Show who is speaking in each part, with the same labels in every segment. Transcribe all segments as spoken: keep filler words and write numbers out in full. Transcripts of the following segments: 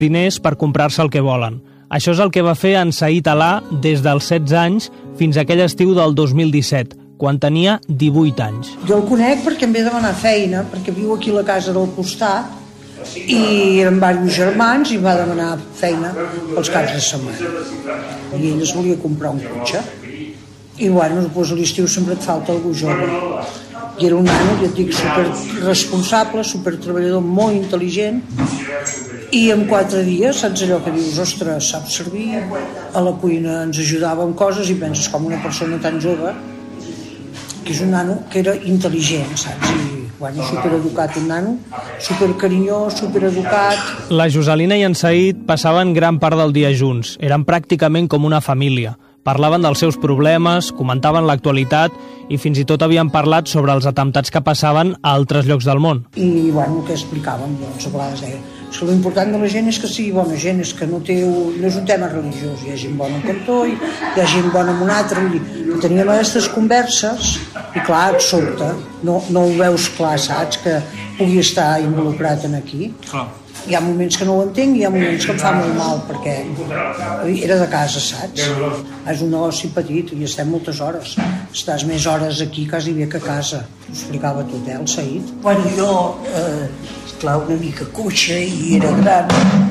Speaker 1: diners per comprar-se el que volen. Això és el que va fer en Said Alà des dels setze anys fins a aquell estiu del dos mil disset, quan tenia divuit anys.
Speaker 2: Jo el conec perquè em ve demanar feina, perquè viu aquí a la casa del costat i eren diversos germans i em va demanar feina pels caps de setmana. I ell es volia comprar un cotxe. I bueno, doncs a l'estiu sempre et falta algú jove. I era un nano, ja et dic, super responsable, super treballador, molt intel·ligent, i en quatre dies, saps allò que dius, ostres, sap servir, a la cuina ens ajudava amb coses i penses com una persona tan jove, que és un nano que era intel·ligent, saps? I bueno, supereducat un nano, supercarinyós, supereducat.
Speaker 1: La Joselina i en Said passaven gran part del dia junts, eren pràcticament com una família. Parlaven dels seus problemes, comentaven l'actualitat i fins i tot havien parlat sobre els atemptats que passaven a altres llocs del món.
Speaker 2: I bueno, el que explicàvem, doncs, a vegades deia que l'important de la gent és que sigui bona gent, és que no, té, no és un tema religiós, hi ha gent bona en cantó i hi ha gent bona en un altre. I teníem aquestes converses i clar, et sobta, no, no ho veus clar, saps, que pugui estar involucrat en aquí. Clar. Hi ha moments que no ho entenc i hi ha moments que em fa molt mal, perquè era de casa, saps? És un negoci petit i estem moltes hores. Estàs més hores aquí quasi bé que a casa. Ho explicava tot, eh, el Said. Bueno, jo, eh, clar, una mica coixa i era gran.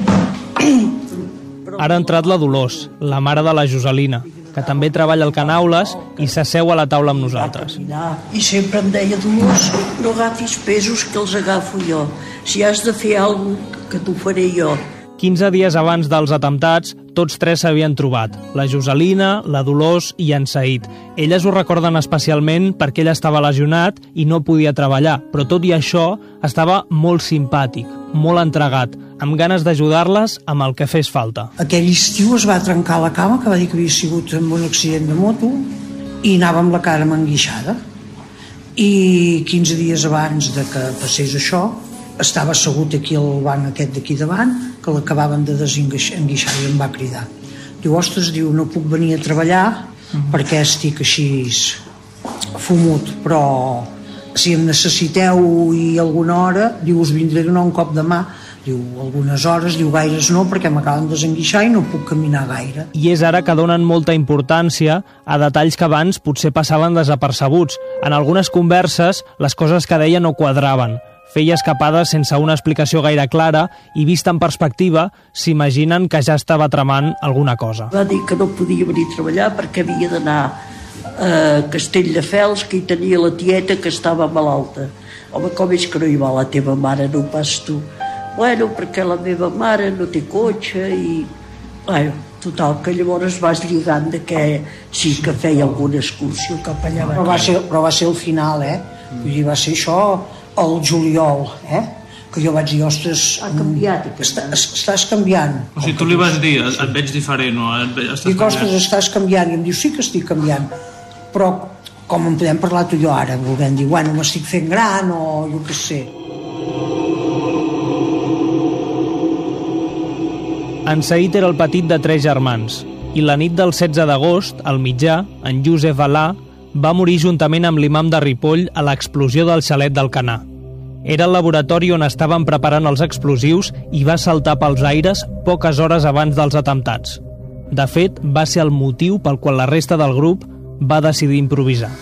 Speaker 1: Ara ha entrat la Dolors, la mare de la Joselina, que també treballa al Canaules i s'asseu a la taula amb nosaltres.
Speaker 2: I sempre em deia, Dolors, no agafis pesos que els agafo jo. Si has de fer alguna cosa, que t'ho faré jo.
Speaker 1: quinze dies abans dels atemptats, tots tres s'havien trobat, la Joselina, la Dolors i en Said. Elles ho recorden especialment perquè ell estava lesionat i no podia treballar, però tot i això estava molt simpàtic, molt entregat, amb ganes d'ajudar-les amb el que fes falta.
Speaker 2: Aquell estiu es va trencar la cama, que va dir que havia sigut en un accident de moto, i anava amb la cara manguixada. I quinze dies abans de que passés això, estava assegut aquí al banc aquest d'aquí davant, que l'acabaven de desenguixar i em va cridar. Diu, ostres, diu, no puc venir a treballar uh-huh. perquè estic així fumut, però si em necessiteu i alguna hora, diu, us vindré a donar un cop de mà. Diu, algunes hores, diu, gaires no, perquè m'acaben de desenguixar i no puc caminar gaire.
Speaker 1: I és ara que donen molta importància a detalls que abans potser passaven desapercebuts. En algunes converses, les coses que deia no quadraven. Feia escapades sense una explicació gaire clara i, vista en perspectiva, s'imaginen que ja estava tramant alguna cosa.
Speaker 2: Va dir que no podia venir a treballar perquè havia d'anar a Castelldefels, que hi tenia la tieta que estava malalta. Home, com és que no hi va la teva mare, no pas tu? Bueno, perquè la meva mare no té cotxe i... Bueno, total, que llavors vas lligant de que sí que feia alguna excursió cap allà. Però va ser, però va ser el final, eh? Vull dir, va ser això... al juliol, eh? Que jo vaig dir, ostres, ha canviat, està, estàs canviant.
Speaker 3: O sigui, tu li vas dir, et veig diferent, no? Estàs
Speaker 2: Dic, ostres, estàs canviant. I em diu, sí que estic canviant. Però com en podem parlar tu i jo ara? Volem dir, bueno, m'estic fent gran o jo què sé.
Speaker 1: En Said era el petit de tres germans i la nit del setze d'agost, al mitjà, en Josep Alà va morir juntament amb l'imam de Ripoll a l'explosió del xalet del Canà. Era el laboratori on estaven preparant els explosius i va saltar pels aires poques hores abans dels atemptats. De fet, va ser el motiu pel qual la resta del grup va decidir improvisar.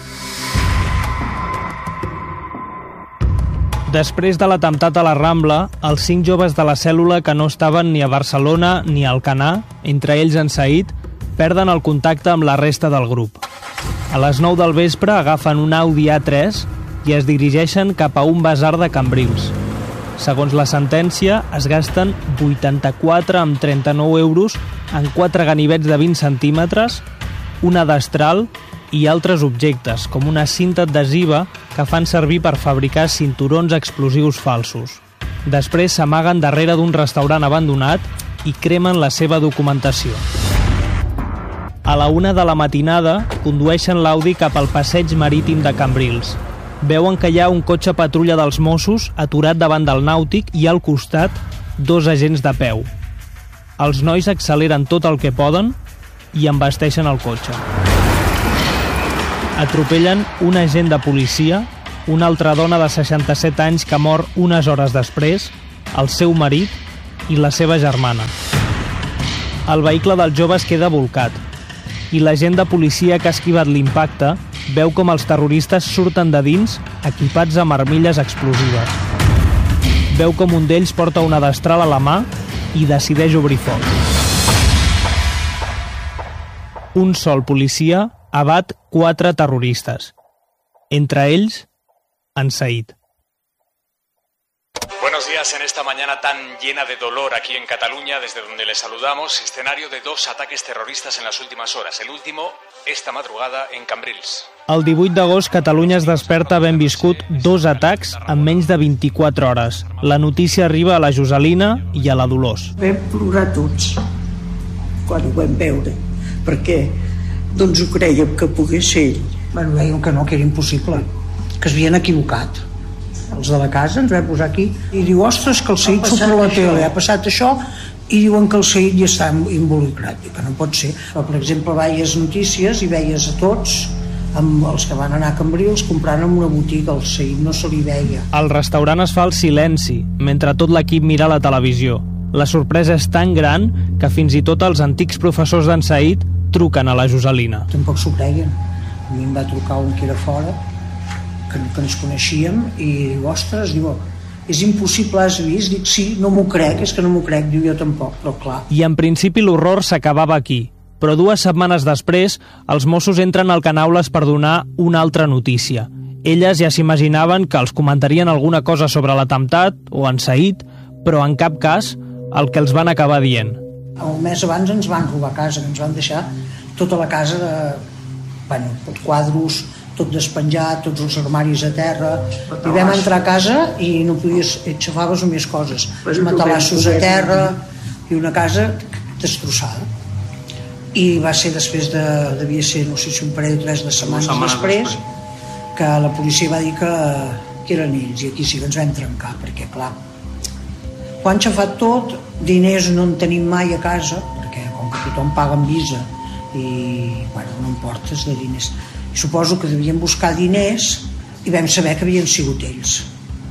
Speaker 1: Després de l'atemptat a la Rambla, els cinc joves de la cèl·lula que no estaven ni a Barcelona ni al Canà, entre ells en Said, perden el contacte amb la resta del grup. A les nou del vespre agafen un Audi A tres i es dirigeixen cap a un basar de Cambrils. Segons la sentència, es gasten vuitanta-quatre amb trenta-nou euros en quatre ganivets de vint centímetres, una destral i altres objectes, com una cinta adhesiva que fan servir per fabricar cinturons explosius falsos. Després s'amaguen darrere d'un restaurant abandonat i cremen la seva documentació. A la una de la matinada, condueixen l'Audi cap al passeig marítim de Cambrils. Veuen que hi ha un cotxe patrulla dels Mossos aturat davant del nàutic i al costat dos agents de peu. Els nois acceleren tot el que poden i embasteixen el cotxe. Atropellen un agent de policia, una altra dona de seixanta-set anys que mor unes hores després, el seu marit i la seva germana. El vehicle dels joves queda volcat i l'agent de policia que ha esquivat l'impacte veu com els terroristes surten de dins equipats amb armilles explosives. Veu com un d'ells porta una destral a la mà i decideix obrir foc. Un sol policia abat quatre terroristes. Entre ells, en Said.
Speaker 4: Buenos días en esta mañana tan llena de dolor aquí en Cataluña, desde donde les saludamos. Escenario de dos ataques terroristas en las últimas horas. El último, esta madrugada, en Cambrils.
Speaker 1: El divuit d'agost, Catalunya es desperta havent viscut dos atacs en menys de vint-i-quatre hores. La notícia arriba a la Joselina i a la Dolors.
Speaker 2: Vam plorar tots quan ho vam veure, perquè doncs ho creiem que pogués ser ell. Bueno, veiem que no, que era impossible, que es havien equivocat. Els de la casa ens vam posar aquí i diu, ostres, que el Said surt per la tele, ha passat això, i diuen que el Said hi està involucrat, que no pot ser. Però, per exemple, veies notícies i veies a tots, amb els que van anar a Cambrils, comprant en una botiga, el Said no se li veia.
Speaker 1: Al restaurant es fa el silenci, mentre tot l'equip mira la televisió. La sorpresa és tan gran que fins i tot els antics professors d'en Said truquen a la Joselina.
Speaker 2: Tampoc s'ho creien. A mi em va trucar un que era fora, que, que ens coneixíem, i diu, ostres, diu, és impossible, has vist? Dic, sí, no m'ho crec, és que no m'ho crec, diu, jo tampoc, però clar.
Speaker 1: I en principi l'horror s'acabava aquí, però dues setmanes després els Mossos entren al Canaules per donar una altra notícia. Elles ja s'imaginaven que els comentarien alguna cosa sobre l'atemptat o en Said, però en cap cas el que els van acabar dient.
Speaker 2: Un mes abans ens van robar casa, ens van deixar tota la casa de, bueno, quadros, tot despenjat, tots els armaris a terra, i vam entrar a casa i no podies, aixafaves només coses, els matalassos a terra, i una casa destrossada. I va ser després de, devia ser, no sé si un parell o tres de setmanes després, que la policia va dir que, que eren ells, i aquí sí que ens vam trencar, perquè clar, ho han xafat tot, diners no en tenim mai a casa, perquè com que tothom paga amb Visa, i bueno, no em portes de diners. I suposo que devien buscar diners i vam saber que havien sigut ells.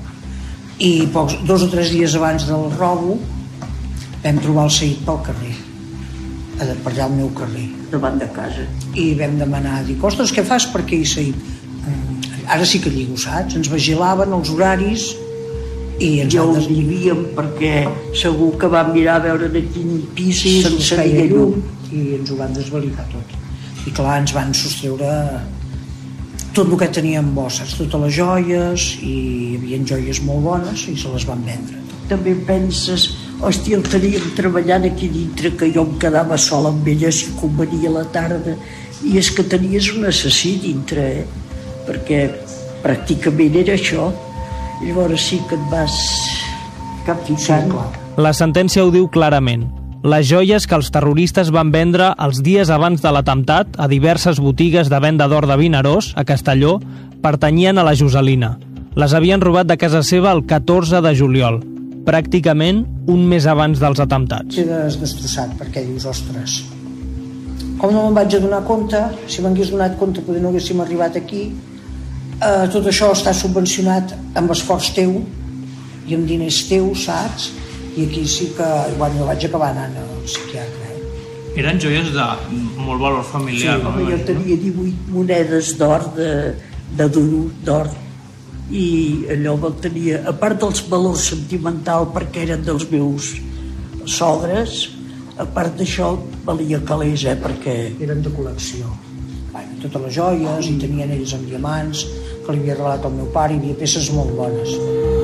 Speaker 2: I pocs, dos o tres dies abans del robo vam trobar el Said pel carrer, per allà al meu carrer, davant de casa. I vam demanar, dic, ostres, què fas per aquí, Said? Ara sí que lligo, saps? Ens vigilaven els horaris i ens ja ho des... vivíem perquè segur que vam mirar a veure de quin pis sí, se'ns feia llum i ens ho van desvalicar tot. I clar, ens van sostreure tot el que teníem bosses, totes les joies, i hi havia joies molt bones i se les van vendre. També penses, hòstia, el teníem treballant aquí dintre, que jo em quedava sola amb ella si convenia a la tarda, i és que tenies un assassí dintre, eh? Perquè pràcticament era això. I llavors sí que et vas capficant.
Speaker 1: La sentència ho diu clarament. Les joies que els terroristes van vendre els dies abans de l'atemptat a diverses botigues de venda d'or de Vinaròs, a Castelló, pertanyien a la Joselina. Les havien robat de casa seva el catorze de juliol, pràcticament un mes abans dels atemptats.
Speaker 2: Quedes destrossat perquè dius, ostres, com no me'n vaig adonar compte, si m'hagués donat compte potser no haguéssim arribat aquí, eh, tot això està subvencionat amb esforç teu i amb diners teus, saps? I aquí sí que, bueno, jo vaig acabar anant al psiquiatre. Eh?
Speaker 3: Eren joies de molt valor familiar.
Speaker 2: Sí, jo tenia divuit monedes d'or, de, de duro, d'or, i allò me'l tenia, a part dels valors sentimental perquè eren dels meus sogres, a part d'això valia calés, eh, perquè eren de col·lecció. Bueno, totes les joies, i tenien ells amb diamants, que li havia regalat al meu pare, hi havia peces molt bones.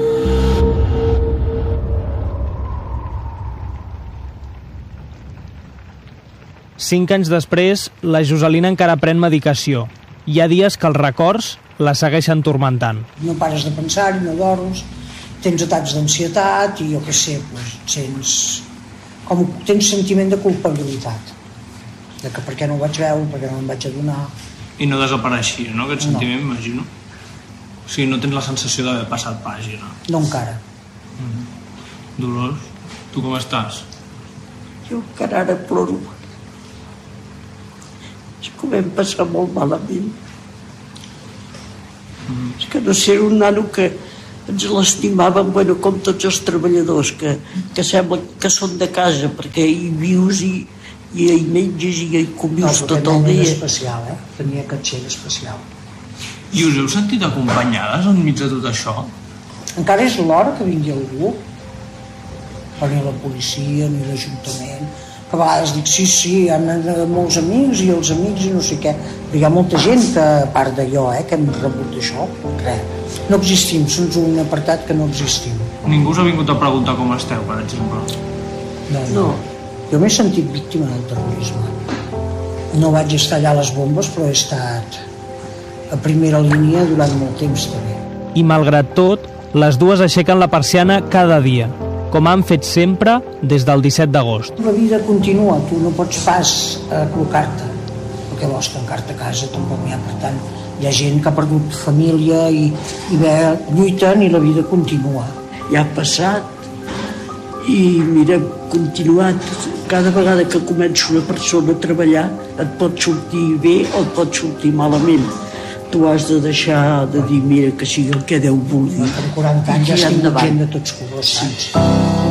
Speaker 1: Cinc anys després, la Joselina encara pren medicació. Hi ha dies que els records la segueixen tormentant.
Speaker 2: No pares de pensar-hi, no dorms, tens atacs d'ansietat i jo què sé, doncs, sents, com, tens sentiment de culpabilitat. De que per què no ho vaig veure, per què no em vaig adonar.
Speaker 3: I no desapareixia, no, aquest sentiment, no. Imagino. O sigui, no tens la sensació d'haver passat pàgina.
Speaker 2: No encara.
Speaker 3: Mm-hmm. Dolors, tu com estàs?
Speaker 2: Jo encara ara ploro. És que ho vam passar molt malament. Mm. És que no sé, un nano que
Speaker 5: ens l'estimàvem, bueno, com tots els treballadors, que, que sembla que són de casa, perquè hi vius i, i hi menges i hi convius
Speaker 2: no,
Speaker 5: tot el dia.
Speaker 2: Especial, eh? Tenia aquest xell especial.
Speaker 3: I us heu sentit acompanyades enmig de tot això?
Speaker 2: Encara és l'hora que vingui algú, però ni la policia ni l'Ajuntament, que a vegades dic sí, sí, hi ha molts amics i els amics i no sé què, però hi ha molta gent que, a part de jo, eh, que hem rebut això, res. No existim, som un apartat que no existim.
Speaker 3: Ningú us ha vingut a preguntar com esteu, per exemple?
Speaker 2: No, no. Jo m'he sentit víctima del terrorisme. No vaig estar allà a les bombes, però he estat a primera línia durant molt temps també.
Speaker 1: I malgrat tot, les dues aixequen la persiana cada dia, com han fet sempre des del disset d'agost.
Speaker 2: La vida continua, tu no pots pas col·locar-te, perquè vols tancar-te a casa, tampoc n'hi ha, per tant, hi ha gent que ha perdut família i, i bé, lluiten i la vida continua.
Speaker 5: Ja ha passat i mira, continuat. Cada vegada que comença una persona a treballar et pot sortir bé o et pot sortir malament. Tu has de deixar de dir, mira, que sigui el que Déu vulgui.
Speaker 2: Per quaranta anys ja estic gent de tots colors, saps?